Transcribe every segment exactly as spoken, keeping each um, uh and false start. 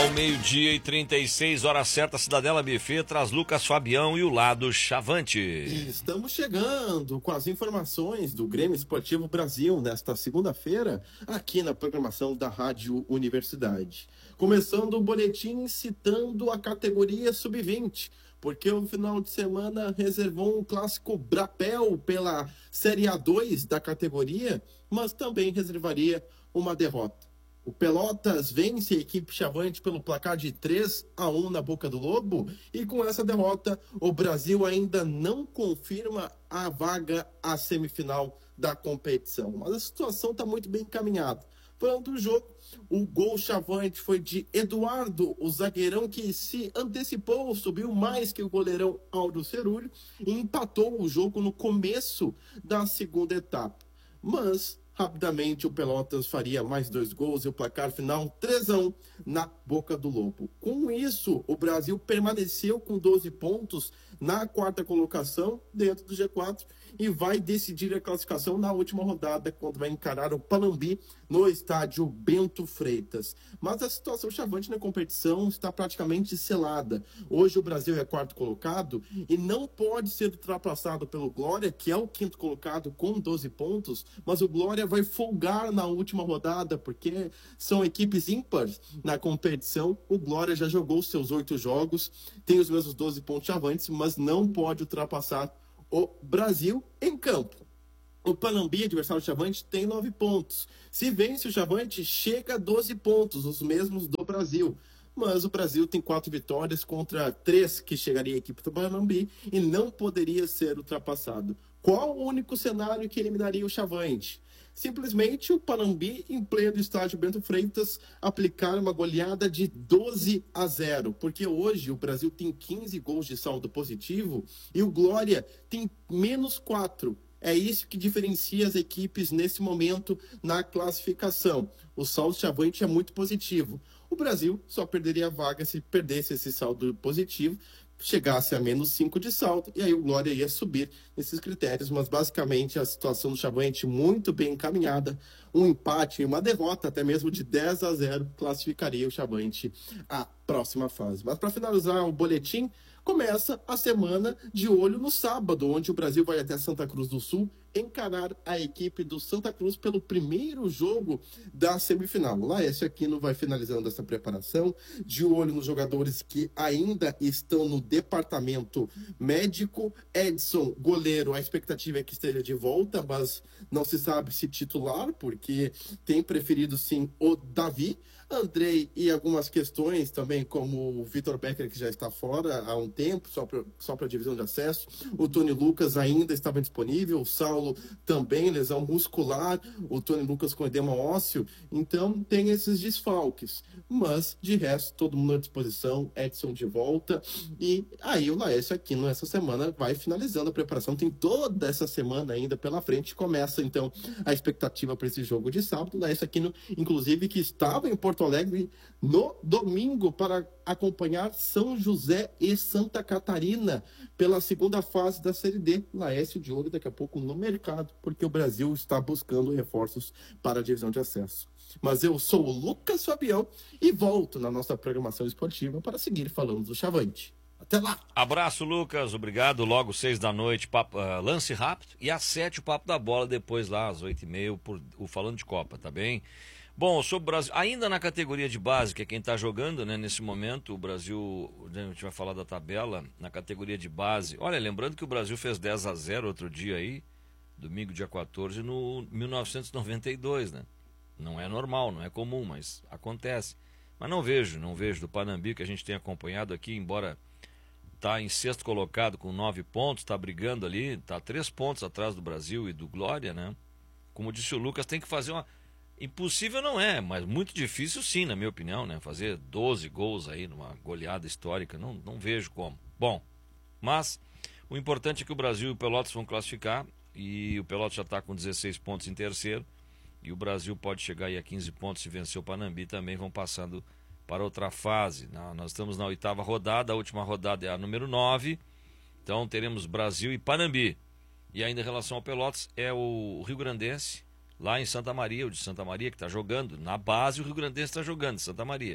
São meio-dia e trinta e seis, hora certa, Cidadela Buffet traz Lucas Fabião e o lado Chavante. E estamos chegando com as informações do Grêmio Esportivo Brasil nesta segunda-feira, aqui na programação da Rádio Universidade. Começando o boletim citando a categoria sub vinte, porque o final de semana reservou um clássico Brapel pela Série A dois da categoria, mas também reservaria uma derrota. O Pelotas vence a equipe Chavante pelo placar de três a um na Boca do Lobo, e com essa derrota o Brasil ainda não confirma a vaga à semifinal da competição. Mas a situação está muito bem encaminhada. Falando do jogo, o gol Chavante foi de Eduardo, o zagueirão que se antecipou, subiu mais que o goleirão Aldo Cerulho e empatou o jogo no começo da segunda etapa. Mas rapidamente o Pelotas faria mais dois gols e o placar final três a um na Boca do Lobo. Com isso, o Brasil permaneceu com doze pontos na quarta colocação dentro do G quatro e vai decidir a classificação na última rodada, quando vai encarar o Panambi no estádio Bento Freitas. Mas a situação Chavante na competição está praticamente selada. Hoje o Brasil é quarto colocado e não pode ser ultrapassado pelo Glória, que é o quinto colocado com doze pontos, mas o Glória vai folgar na última rodada, porque são equipes ímpares na competição. O Glória já jogou seus oito jogos, tem os mesmos doze pontos Chavantes, mas não pode ultrapassar o Brasil em campo. O Panambi, adversário do Chavante, tem nove pontos. Se vence o Chavante, chega a doze pontos, os mesmos do Brasil. Mas o Brasil tem quatro vitórias contra três que chegaria a equipe do Panambi e não poderia ser ultrapassado. Qual o único cenário que eliminaria o Chavante? Simplesmente o Panambi, em pleno estádio Bento Freitas, aplicar uma goleada de doze a zero, porque hoje o Brasil tem quinze gols de saldo positivo e o Glória tem menos quatro. É isso que diferencia as equipes nesse momento na classificação. O saldo Chavante é muito positivo. O Brasil só perderia a vaga se perdesse esse saldo positivo, chegasse a menos cinco de saldo, e aí o Glória ia subir nesses critérios, mas basicamente a situação do Chavante muito bem encaminhada, um empate e uma derrota até mesmo de dez a zero classificaria o Chavante à próxima fase. Mas para finalizar o boletim, começa a semana de olho no sábado, onde o Brasil vai até Santa Cruz do Sul encarar a equipe do Santa Cruz pelo primeiro jogo da semifinal. O Laércio Aquino vai finalizando essa preparação, de olho nos jogadores que ainda estão no departamento médico. Edson, goleiro, a expectativa é que esteja de volta, mas não se sabe se titular, porque tem preferido sim o Davi. Andrei e algumas questões também, como o Vitor Becker, que já está fora há um tempo, só para só para divisão de acesso. O Tony Lucas ainda estava disponível, o Saulo também, lesão muscular, o Tony Lucas com edema ósseo. Então tem esses desfalques. Mas, de resto, todo mundo à disposição, Edson de volta. E aí o Laércio aqui nessa semana vai finalizando a preparação. Tem toda essa semana ainda pela frente. Começa, então, a expectativa para esse jogo de sábado. O Laércio aqui, inclusive, que estava em Porto Alegre no domingo para acompanhar São José e Santa Catarina pela segunda fase da Série D. Laércio de olho daqui a pouco no mercado, porque o Brasil está buscando reforços para a divisão de acesso. Mas eu sou o Lucas Fabião e volto na nossa programação esportiva para seguir falando do Chavante. Até lá! Abraço, Lucas, obrigado. Logo seis da noite, papo, uh, lance rápido, e às sete o Papo da Bola, depois lá às oito e meia por o Falando de Copa, tá bem? Bom, sobre o Brasil, ainda na categoria de base, que é quem está jogando, né, nesse momento, o Brasil, a gente vai falar da tabela, na categoria de base. Olha, lembrando que o Brasil fez dez a zero outro dia aí, domingo, dia quatorze, no mil novecentos e noventa e dois, né? Não é normal, não é comum, mas acontece. Mas não vejo, não vejo do Panambi, que a gente tem acompanhado aqui, embora está em sexto colocado com nove pontos, está brigando ali, está três pontos atrás do Brasil e do Glória, né? Como disse o Lucas, tem que fazer uma... Impossível não é, mas muito difícil sim, na minha opinião, né? Fazer doze gols aí numa goleada histórica, não, não vejo como. Bom, mas o importante é que o Brasil e o Pelotas vão classificar, e o Pelotas já está com dezesseis pontos em terceiro, e o Brasil pode chegar aí a quinze pontos se vencer o Panambi, também vão passando para outra fase. Nós estamos na oitava rodada, a última rodada é a número nove, então teremos Brasil e Panambi. E ainda em relação ao Pelotas, é o Rio Grandense, lá em Santa Maria, o de Santa Maria, que está jogando. Na base, o Rio Grandense está jogando, Santa Maria.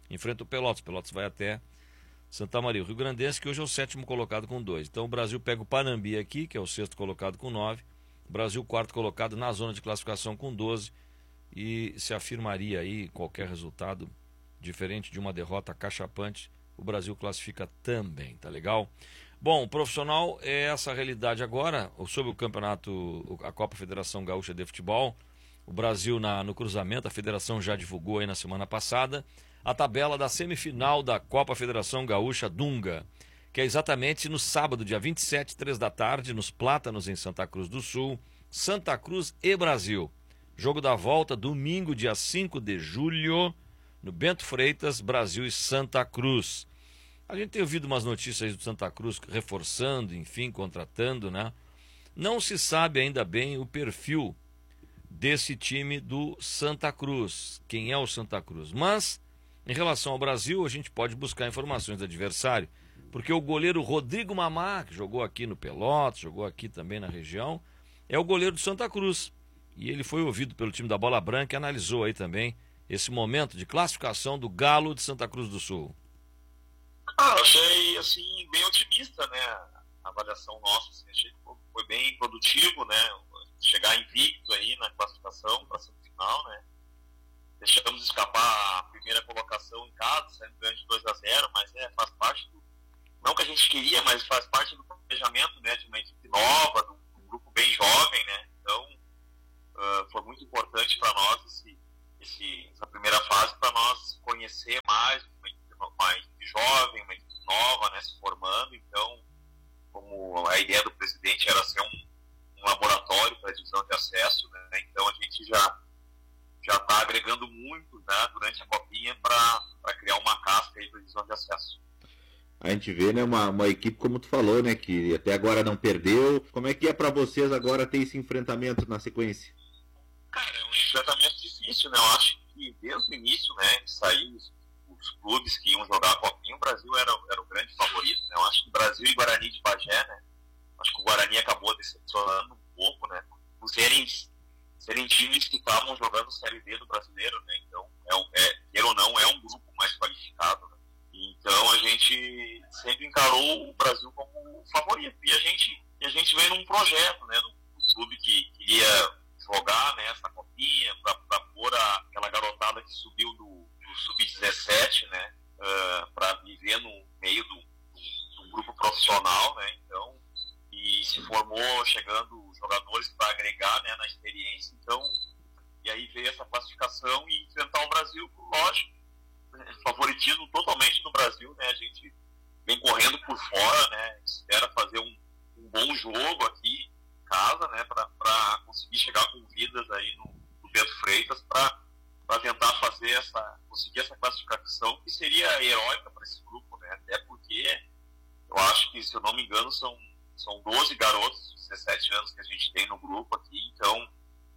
enfrenta o Pelotas. O Pelotas vai até Santa Maria. O Rio Grandense, que hoje é o sétimo colocado com dois. Então o Brasil pega o Panambi aqui, que é o sexto colocado com nove. O Brasil, quarto colocado na zona de classificação com doze. E se afirmaria aí qualquer resultado diferente de uma derrota cachapante, o Brasil classifica também, tá legal? Bom, o profissional é essa realidade agora, sobre o campeonato, a Copa Federação Gaúcha de Futebol. O Brasil na, no cruzamento, a federação já divulgou aí na semana passada a tabela da semifinal da Copa Federação Gaúcha Dunga, que é exatamente no sábado, dia vinte e sete, três da tarde, nos Plátanos, em Santa Cruz do Sul, Santa Cruz e Brasil. Jogo da volta, domingo, dia cinco de julho, no Bento Freitas, Brasil e Santa Cruz. A gente tem ouvido umas notícias do Santa Cruz reforçando, enfim, contratando, né? Não se sabe ainda bem o perfil desse time do Santa Cruz, quem é o Santa Cruz. Mas, em relação ao Brasil, a gente pode buscar informações do adversário, porque o goleiro Rodrigo Mamá, que jogou aqui no Pelotas, jogou aqui também na região, é o goleiro do Santa Cruz. E ele foi ouvido pelo time da Bola Branca e analisou aí também esse momento de classificação do Galo de Santa Cruz do Sul. Ah, eu achei, assim, bem otimista, né, a avaliação nossa, assim, achei que foi bem produtivo, né, chegar invicto aí na classificação para a semifinal, né, deixamos escapar a primeira colocação em casa, sendo grande de dois a zero, mas é, faz parte do, não que a gente queria, mas faz parte do planejamento, né, de uma equipe nova, de um grupo bem jovem, né, então uh, foi muito importante para nós esse, esse, essa primeira fase, para nós conhecer mais uma equipe, uma equipe jovem, uma equipe nova, né, se formando. Então, como a ideia do presidente era ser um, um laboratório para a divisão de acesso, né, então a gente já já está agregando muito, né, durante a copinha para criar uma casca aí para a divisão de acesso. A gente vê, né, uma, uma equipe, como tu falou, né, que até agora não perdeu. Como é que é para vocês agora ter esse enfrentamento na sequência? Cara, é um enfrentamento difícil, né? Eu acho que desde o início, né, de sair os, os clubes que iam jogar a copinha, o Brasil era, era o grande favorito, né? Eu acho que Brasil e Guarani de Bagé, né? Acho que o Guarani acabou decepcionando um pouco, né? Por serem, serem times que estavam jogando Série D do brasileiro, né? Então, é, um, é, queira ou não, é um grupo mais qualificado, né? Então a gente sempre encarou o Brasil como favorito. E a gente, e a gente veio num projeto, né? Um clube que queria jogar, né, essa copinha, para pôr a, aquela garotada que subiu do, do sub dezessete, né? Uh, para viver no meio do, do, do grupo profissional, né? Então, e se formou chegando jogadores para agregar, né, na experiência. Então, e aí veio essa classificação e enfrentar o Brasil, lógico, favoritismo totalmente no Brasil, né? A gente vem correndo por fora, né? Espera fazer um, um bom jogo aqui em casa, né? Para conseguir chegar com vidas aí no, no Bento Freitas para tentar fazer essa, conseguir essa classificação que seria heróica para esse grupo, né? Até porque eu acho que, se eu não me engano, são, são doze garotos de dezessete anos que a gente tem no grupo aqui, então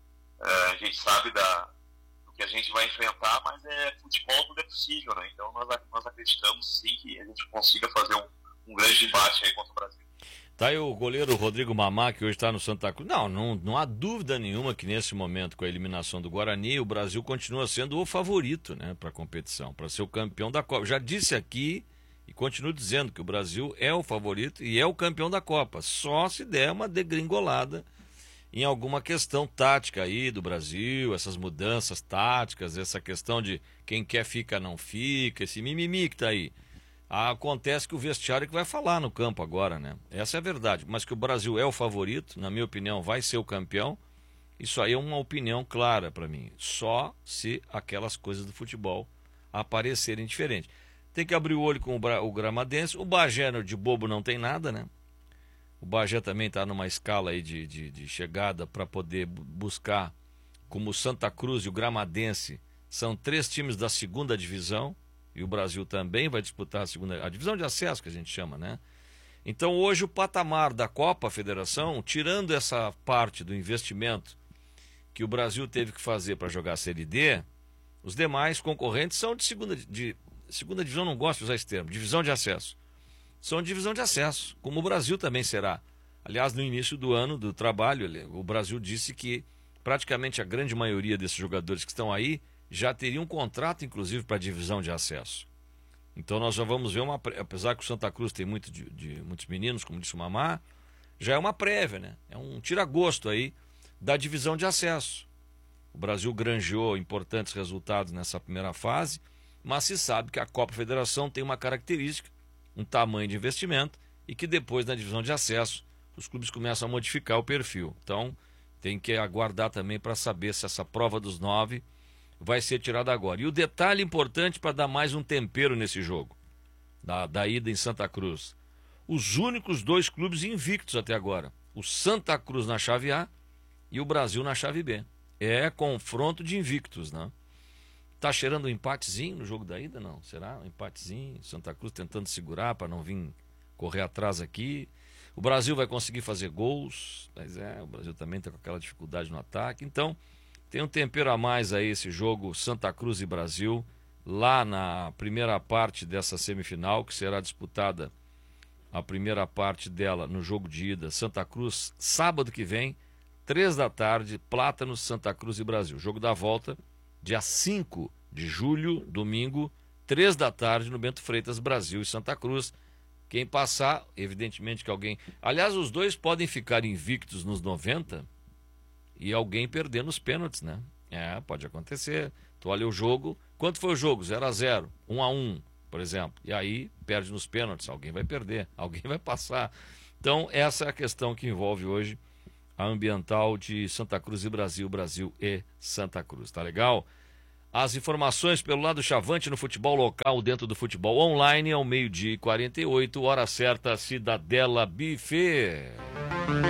é, a gente sabe da que a gente vai enfrentar, mas é futebol, tudo é possível, né? Então nós, nós acreditamos sim que a gente consiga fazer um, um grande embate aí contra o Brasil. Tá aí o goleiro Rodrigo Mamá, que hoje está no Santa Cruz. Não, não, não há dúvida nenhuma que nesse momento, com a eliminação do Guarani, o Brasil continua sendo o favorito, né, para a competição, para ser o campeão da Copa. Já disse aqui e continuo dizendo que o Brasil é o favorito e é o campeão da Copa. Só se der uma degringolada em alguma questão tática aí do Brasil, essas mudanças táticas, essa questão de quem quer fica, não fica, esse mimimi que tá aí. Acontece que o vestiário que vai falar no campo agora, né? Essa é a verdade. Mas que o Brasil é o favorito, na minha opinião, vai ser o campeão, isso aí é uma opinião clara para mim. Só se aquelas coisas do futebol aparecerem diferentes. Tem que abrir o olho com o, Bra o Gramadense. O Bagé de bobo não tem nada, né? O Bagé também está numa escala aí de, de, de chegada para poder buscar, como o Santa Cruz e o Gramadense, são três times da segunda divisão, e o Brasil também vai disputar a segunda, a divisão de acesso que a gente chama, né? Então hoje o patamar da Copa Federação, tirando essa parte do investimento que o Brasil teve que fazer para jogar a Série D, os demais concorrentes são de segunda, de segunda divisão, não gosto de usar esse termo, divisão de acesso. São divisão de acesso, como o Brasil também será. Aliás, no início do ano do trabalho, o Brasil disse que praticamente a grande maioria desses jogadores que estão aí já teria um contrato, inclusive, para a divisão de acesso. Então nós já vamos ver uma... Apesar que o Santa Cruz tem muito de, de, muitos meninos, como disse o Mamá, já é uma prévia, né? É um tira-gosto aí da divisão de acesso. O Brasil granjeou importantes resultados nessa primeira fase, mas se sabe que a Copa Federação tem uma característica, um tamanho de investimento, e que depois, na divisão de acesso, os clubes começam a modificar o perfil. Então, tem que aguardar também para saber se essa prova dos nove vai ser tirada agora. E o detalhe importante para dar mais um tempero nesse jogo, da, da ida em Santa Cruz. Os únicos dois clubes invictos até agora. O Santa Cruz na chave A e o Brasil na chave B. É confronto de invictos, né? Tá cheirando um empatezinho no jogo da ida? Não. Será? Um empatezinho. Santa Cruz tentando segurar para não vir correr atrás aqui. O Brasil vai conseguir fazer gols. Mas é, o Brasil também está com aquela dificuldade no ataque. Então, tem um tempero a mais aí esse jogo Santa Cruz e Brasil, lá na primeira parte dessa semifinal, que será disputada a primeira parte dela no jogo de ida. Santa Cruz, sábado que vem, três da tarde, Plátanos, Santa Cruz e Brasil. Jogo da volta, dia cinco de julho, domingo, três da tarde, no Bento Freitas, Brasil e Santa Cruz. Quem passar, evidentemente que alguém... Aliás, os dois podem ficar invictos nos noventa e alguém perder nos pênaltis, né? É, pode acontecer. Tu olha o jogo, quanto foi o jogo? zero a zero, um a um, por exemplo. E aí, perde nos pênaltis, alguém vai perder, alguém vai passar. Então, essa é a questão que envolve hoje a ambiental de Santa Cruz e Brasil, Brasil e Santa Cruz. Tá legal? As informações pelo lado chavante no futebol local, dentro do futebol online, ao meio-dia e quarenta e oito, hora certa, Cidadela Buffet.